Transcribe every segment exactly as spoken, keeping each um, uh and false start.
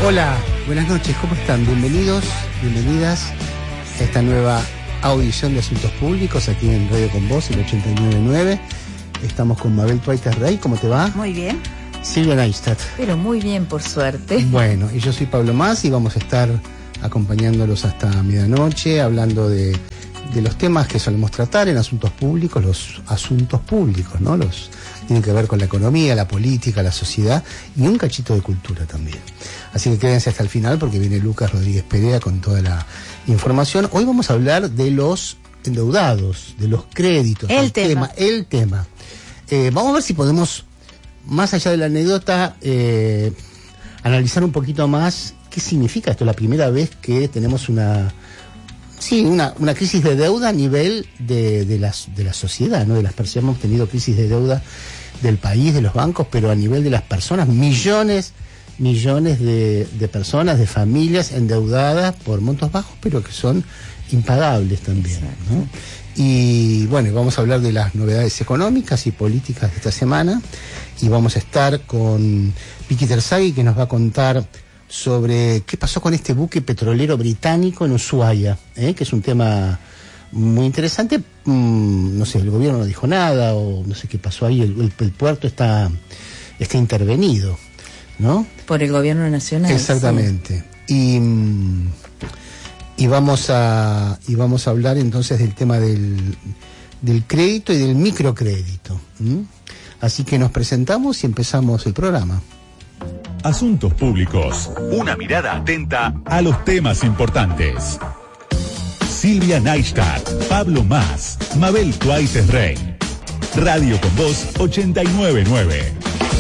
Hola, buenas noches, ¿cómo están? Bienvenidos, bienvenidas a esta nueva audición de Asuntos Públicos aquí en Radio Con Voz, el ochenta y nueve punto nueve. Estamos con Mabel Tuaites Rey, ¿cómo te va? Muy bien. Silvia Neistat. Pero muy bien, por suerte. Bueno, y yo soy Pablo Mas y vamos a estar acompañándolos hasta medianoche, hablando de, de los temas que solemos tratar en Asuntos Públicos, los asuntos públicos, ¿no? Los tienen que ver con la economía, la política, la sociedad y un cachito de cultura también. Así que quédense hasta el final porque viene Lucas Rodríguez Perea con toda la información. Hoy vamos a hablar de los endeudados, de los créditos. El, el tema. tema. El tema. Eh, vamos a ver si podemos, más allá de la anécdota, eh, analizar un poquito más qué significa esto. La primera vez que tenemos una... Sí, una, una crisis de deuda a nivel de, de, la, de la sociedad, ¿no? De las personas. Hemos tenido crisis de deuda del país, de los bancos, pero a nivel de las personas, millones, millones de, de personas, de familias endeudadas por montos bajos, pero que son impagables también, ¿no? Y bueno, vamos a hablar de las novedades económicas y políticas de esta semana, y vamos a estar con Vicky Terzaghi, que nos va a contar sobre qué pasó con este buque petrolero británico en Ushuaia, ¿eh? Que es un tema muy interesante. Mm, no sé, el gobierno no dijo nada, o no sé qué pasó ahí, el, el, el puerto está, está intervenido, ¿no? Por el gobierno nacional. Exactamente. Sí. Y, y, vamos a, y vamos a hablar entonces del tema del, del crédito y del microcrédito. ¿Mm? Así que nos presentamos y empezamos el programa. Asuntos Públicos. Una mirada atenta a los temas importantes. Silvia Neistat, Pablo Mas, Mabel Tuaites Rey. Radio Con Voz ochenta y nueve punto nueve.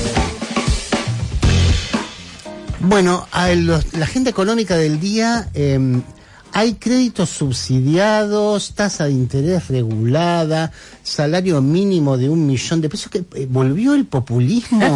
Bueno, a los, la agenda económica del día, eh, hay créditos subsidiados, tasa de interés regulada, salario mínimo de un millón de pesos. Que eh, volvió el populismo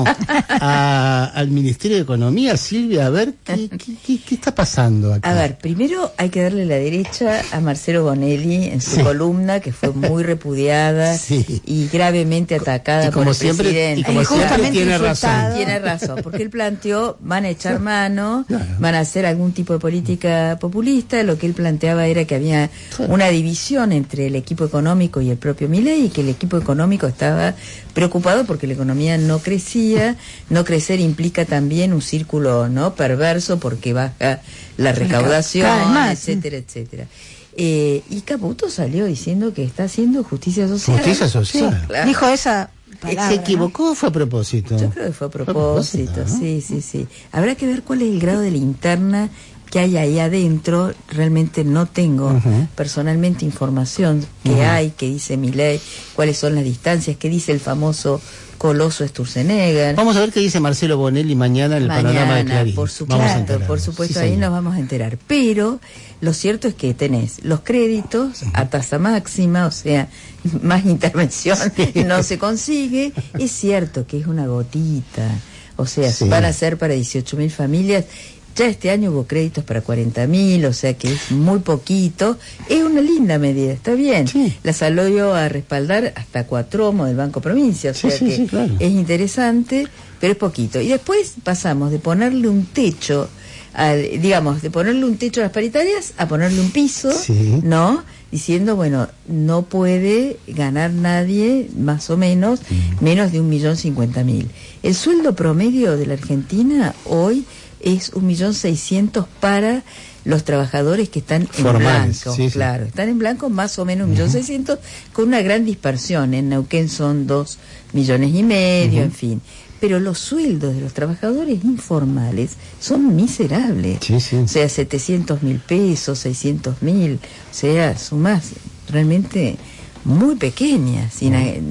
a, al Ministerio de Economía. Silvia, a ver, ¿qué, qué, qué, qué está pasando acá? A ver, primero hay que darle la derecha a Marcelo Bonelli en su sí. columna, que fue muy repudiada sí. y gravemente atacada y como por el siempre, presidente. Y como y siempre tiene razón. Tiene razón, porque él planteó, van a echar mano, claro. van a hacer algún tipo de política populista. Lo que él planteaba era que había una división entre el equipo económico y el propio Milei, y que el equipo económico estaba preocupado porque la economía no crecía. No crecer implica también un círculo, ¿no?, perverso, porque baja la recaudación, etcétera, etcétera. Eh, y Caputo salió diciendo que está haciendo justicia social. Justicia social. Sí, claro. Dijo esa palabra, ¿Se equivocó ¿no? o fue a propósito? Yo creo que fue a propósito, fue a propósito, ¿no? sí, sí, sí. Habrá que ver cuál es el grado de la interna que hay ahí adentro. Realmente no tengo uh-huh. personalmente información que uh-huh. hay, que dice Milei, cuáles son las distancias, qué dice el famoso coloso Sturzenegger. Vamos a ver qué dice Marcelo Bonelli mañana en el mañana, panorama de Clarín. Por supuesto, por supuesto, sí, ahí señor. Nos vamos a enterar. Pero lo cierto es que tenés los créditos uh-huh. a tasa máxima, o sea, más intervención sí. no se consigue. Es cierto que es una gotita, o sea, sí. van a ser para dieciocho mil familias. Ya este año hubo créditos para cuarenta mil, o sea que es muy poquito. Es una linda medida, está bien. Sí. La salió a respaldar hasta Cuatromo del Banco Provincia, o sea sí, sí, que sí, claro. es interesante, pero es poquito. Y después pasamos de ponerle un techo, a, digamos, de ponerle un techo a las paritarias a ponerle un piso, sí. ¿no? Diciendo, bueno, no puede ganar nadie, más o menos, mm. menos de un millón cincuenta mil. El sueldo promedio de la Argentina hoy es un millón seiscientos para los trabajadores que están en formales, blanco, sí, claro, sí. están en blanco más o menos un millón seiscientos, con una gran dispersión. En Neuquén son dos millones y medio, uh-huh. en fin. Pero los sueldos de los trabajadores informales son miserables. Sí, sí. O sea, setecientos mil pesos, seiscientos mil, o sea, sumas realmente muy pequeñas, sin,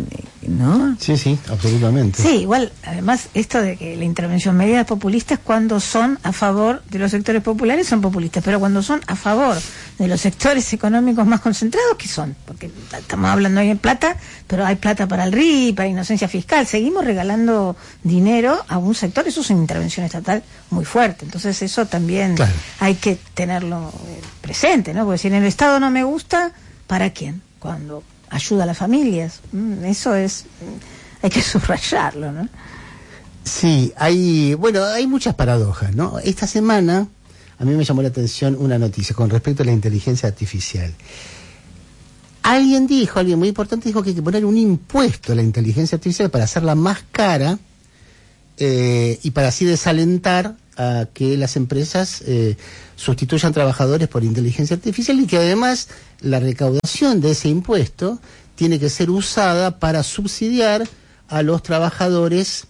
¿no? Sí, sí, absolutamente. Sí, igual, además, esto de que la intervención medidas populistas, cuando son a favor de los sectores populares, son populistas, pero cuando son a favor de los sectores económicos más concentrados, ¿qué son? Porque estamos hablando hoy en plata, pero hay plata para el R I, para inocencia fiscal. Seguimos regalando dinero a un sector, eso es una intervención estatal muy fuerte. Entonces, eso también claro. hay que tenerlo presente, ¿no? Porque si en el Estado no me gusta, ¿para quién? Cuando ayuda a las familias, eso es, hay que subrayarlo, ¿no? Sí, hay, bueno, hay muchas paradojas, ¿no? Esta semana a mí me llamó la atención una noticia con respecto a la inteligencia artificial. Alguien dijo, alguien muy importante dijo que hay que poner un impuesto a la inteligencia artificial para hacerla más cara eh, y para así desalentar a que las empresas eh, sustituyan trabajadores por inteligencia artificial, y que además la recaudación de ese impuesto tiene que ser usada para subsidiar a los trabajadores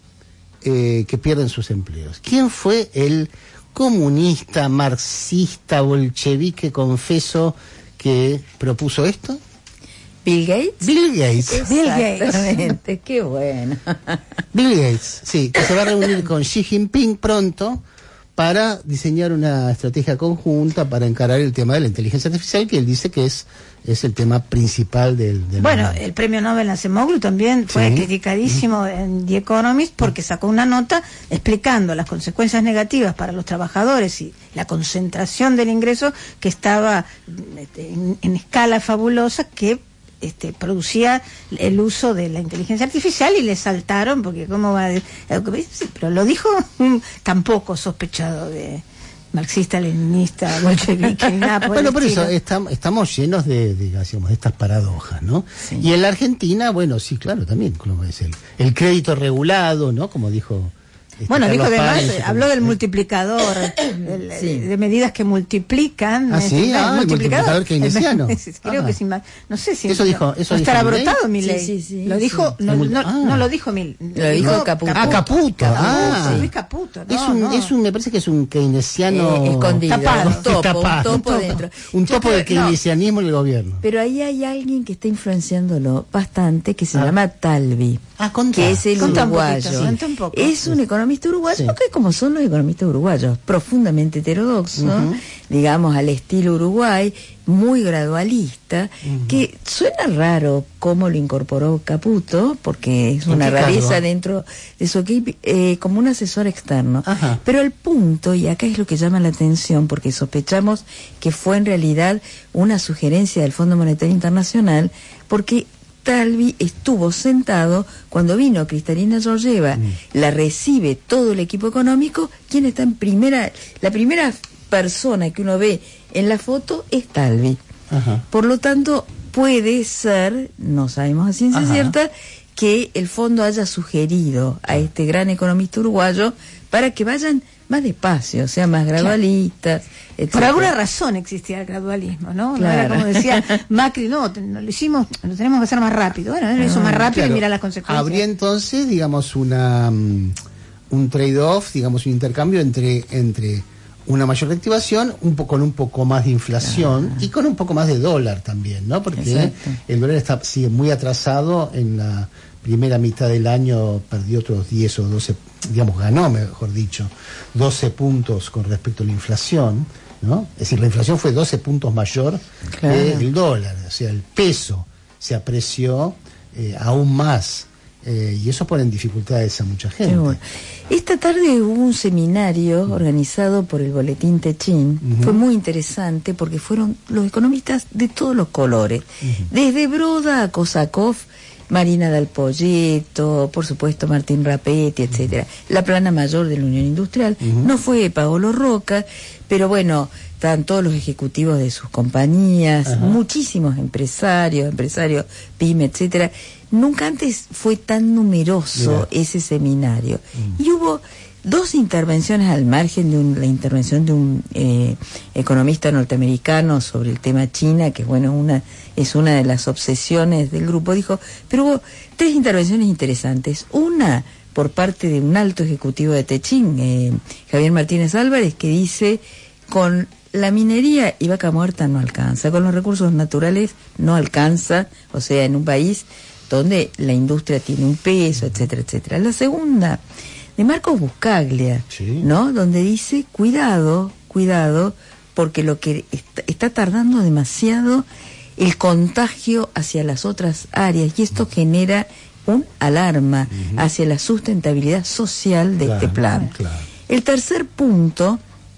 eh, que pierden sus empleos. ¿Quién fue el comunista, marxista, bolchevique, confeso, que propuso esto? ¿Bill Gates? Bill Gates. Bill Gates. Exactamente, qué bueno. Bill Gates, sí, que se va a reunir con Xi Jinping pronto para diseñar una estrategia conjunta para encarar el tema de la inteligencia artificial, que él dice que es, es el tema principal del... del bueno, momento. el premio Nobel Acemoglu también fue Sí. criticadísimo en The Economist porque sacó una nota explicando las consecuencias negativas para los trabajadores y la concentración del ingreso que estaba este, en, en escala fabulosa que Este, producía el uso de la inteligencia artificial, y le saltaron porque cómo va a, sí, pero lo dijo un tampoco sospechado de marxista, leninista, bolchevique, nada por Bueno, el por eso estilo. estamos, estamos llenos de, de, digamos, de estas paradojas, ¿no? Sí. Y en la Argentina, bueno, sí, claro, también, como es el, el crédito regulado, ¿no? Como dijo... este, Bueno, dijo Carlos además, Páez, habló del ¿eh? multiplicador, el- Sí. de medidas que multiplican. Ah, sí, este, ah, el multiplicador keynesiano. Creo Ajá. que sí, no sé si Eso dijo- eso no dijo estará Milei. brotado Milei. Sí, sí, sí, lo sí. dijo, no, El mul- no, ah. no lo dijo Mil, Lo dijo Caputo. Ah, Caputo, ah. Luis Caputo, no, es un, no. es un, me parece que es un keynesiano Eh, escondido, tapado. un topo, Tapado. un topo dentro. Un Yo topo creo- de keynesianismo en el gobierno. Pero ahí hay alguien que está influenciándolo bastante, que se Ah. llama Talvi, Ah, contá. que es el Contá un uruguayo. poquito, contá un poco. Es un economista uruguayo, Sí. que como son los economistas uruguayos, profundamente heterodoxo, Ujú. digamos al estilo Uruguay, muy gradualista, que suena raro cómo lo incorporó Caputo, porque es ¿En una qué rareza cargo? dentro de su equipo, eh, como un asesor externo. Ajá. Pero el punto, y acá es lo que llama la atención, porque sospechamos que fue en realidad una sugerencia del Fondo Monetario Internacional, porque Talvi estuvo sentado cuando vino Cristalina Georgieva, Mm. la recibe todo el equipo económico, quien está en primera, la primera persona que uno ve en la foto es Talvi. Ajá. Por lo tanto, puede ser, no sabemos a ciencia Ajá. cierta, que el fondo haya sugerido a este gran economista uruguayo para que vayan más despacio, o sea, más gradualistas, etcétera. Por alguna razón existía el gradualismo, ¿no? No Claro. era como decía Macri, no, te- no, lo hicimos, lo tenemos que hacer más rápido. Bueno, él lo hizo más rápido Claro, y mira las consecuencias. habría entonces, digamos, una mm, un trade-off, digamos, un intercambio entre entre una mayor reactivación, un poco con un poco más de inflación y con un poco más de dólar también, ¿no? Porque Exacto. el dólar está sigue muy atrasado. En la primera mitad del año perdió otros diez o doce, digamos, ganó, mejor dicho, doce puntos con respecto a la inflación, ¿no? Es decir, la inflación fue doce puntos mayor Claro. que el dólar, o sea, el peso se apreció eh, aún más, eh, y eso pone en dificultades a mucha gente. Qué bueno. Esta tarde hubo un seminario organizado por el Boletín Techín. Ujú. Fue muy interesante porque fueron los economistas de todos los colores. Desde Broda a Kosakov, Marina Dal Poyeto, por supuesto Martín Rapetti, etcétera. La plana mayor de la Unión Industrial. Ujú. No fue Paolo Roca, pero bueno, estaban todos los ejecutivos de sus compañías, Ajá. muchísimos empresarios, empresarios pyme, etcétera. Nunca antes fue tan numeroso Mira. ese seminario. Y hubo dos intervenciones al margen de un- la intervención de un eh, economista norteamericano sobre el tema China, que bueno, una es una de las obsesiones del grupo. Dijo, pero hubo tres intervenciones interesantes. Una por parte de un alto ejecutivo de Techín, eh, Javier Martínez Álvarez, que dice, con la minería y vaca muerta no alcanza, con los recursos naturales no alcanza, o sea, en un país donde la industria tiene un peso, etcétera, etcétera. La segunda, de Marcos Buscaglia, Sí. ¿no? Donde dice, cuidado, cuidado, porque lo que está, está tardando demasiado el contagio hacia las otras áreas, y esto genera un alarma hacia la sustentabilidad social de Claro, este plan. claro. El tercer punto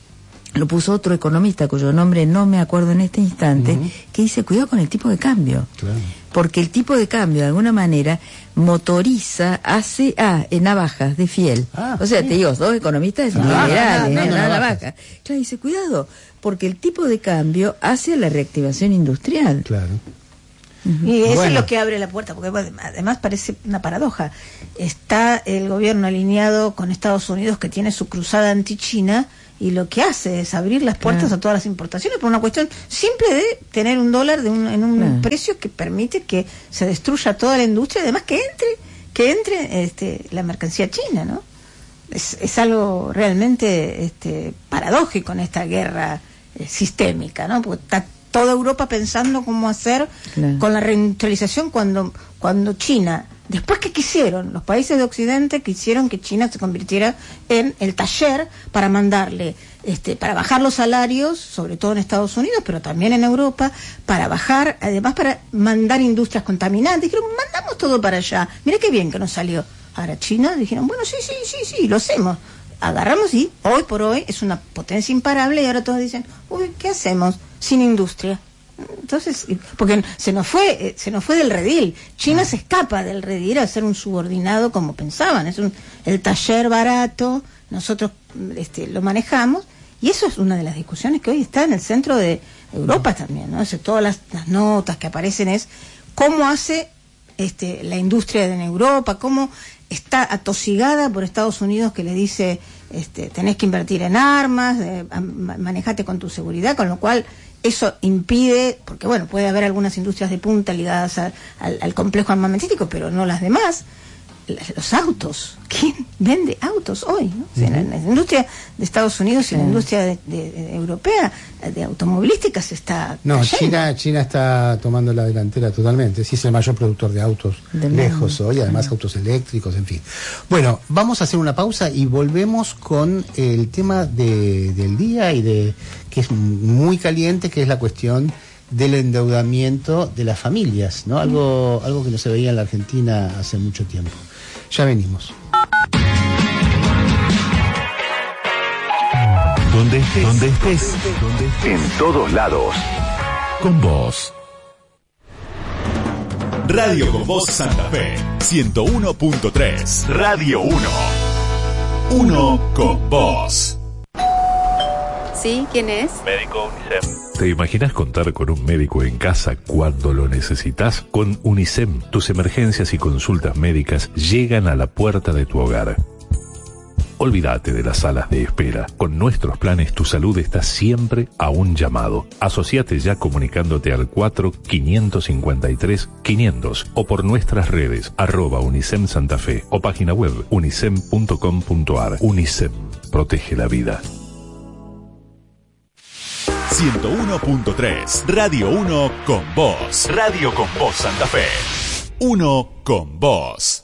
lo puso otro economista cuyo nombre no me acuerdo en este instante, Ujú. que dice, cuidado con el tipo de cambio. Claro. porque el tipo de cambio de alguna manera motoriza, hace, ah, en navajas de fiel. Ah, o sea, sí. Te digo, dos economistas liberales, no, no, no, no, navaja. Claro, dice, cuidado, porque el tipo de cambio hace la reactivación industrial. Claro. Uh-huh. Y eso bueno. es lo que abre la puerta, porque bueno, además parece una paradoja. Está el gobierno alineado con Estados Unidos, que tiene su cruzada anti-China, y lo que hace es abrir las puertas claro. a todas las importaciones por una cuestión simple de tener un dólar de un, en un claro. precio que permite que se destruya toda la industria y además que entre que entre este, la mercancía china, ¿no? Es, es algo realmente este, paradójico en esta guerra eh, sistémica, ¿no? Porque está toda Europa pensando cómo hacer claro. con la reindustrialización cuando cuando China, después que quisieron, los países de Occidente quisieron que China se convirtiera en el taller para mandarle, este, para bajar los salarios, sobre todo en Estados Unidos, pero también en Europa, para bajar, además para mandar industrias contaminantes. Dijeron, mandamos todo para allá. Mira qué bien que nos salió. Ahora China dijeron, bueno, sí, sí, sí, sí, lo hacemos. Agarramos y hoy por hoy es una potencia imparable y ahora todos dicen, uy, ¿qué hacemos sin industria? Entonces, porque se nos fue, se nos fue del redil. China se escapa del redil a ser un subordinado como pensaban. Es un, el taller barato, nosotros este, lo manejamos, y eso es una de las discusiones que hoy está en el centro de Europa también, ¿no? O sea, todas las, las notas que aparecen es cómo hace este, la industria en Europa, cómo está atosigada por Estados Unidos, que le dice este, tenés que invertir en armas, eh, manejate con tu seguridad, con lo cual eso impide, porque bueno, puede haber algunas industrias de punta ligadas a, al, al complejo armamentístico, pero no las demás. Los autos, ¿quién vende autos hoy? ¿No? O sea, uh-huh. la, la industria de Estados Unidos y la industria de, de, de europea de automovilística se está no cayendo. China China está tomando la delantera totalmente. Sí, es el mayor productor de autos de lejos hoy, además uh-huh. autos eléctricos, en fin. Bueno, vamos a hacer una pausa y volvemos con el tema de, del día y de que es muy caliente, que es la cuestión del endeudamiento de las familias, ¿no? Algo algo que no se veía en la Argentina hace mucho tiempo. Ya venimos. Donde estés, donde estés, donde estés, en todos lados. Con vos. Radio Con Vos Santa Fe, ciento uno punto tres. Radio uno. Uno con vos. ¿Sí? ¿Quién es? Médico UNICEM. ¿Te imaginas contar con un médico en casa cuando lo necesitas? Con UNICEM, tus emergencias y consultas médicas llegan a la puerta de tu hogar. Olvídate de las salas de espera. Con nuestros planes, tu salud está siempre a un llamado. Asociate ya comunicándote al cuatro cinco cinco tres quinientos o por nuestras redes, arroba UNICEM Santa Fe o página web unicem punto com punto ar. UNICEM, protege la vida. ciento uno punto tres. Radio uno con vos. Radio Con Vos Santa Fe. Uno con vos.